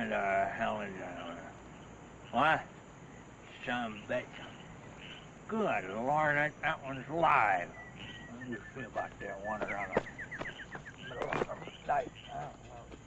the hell is that? What? Some bitch. Good Lord, that one's live. Let me see about that one around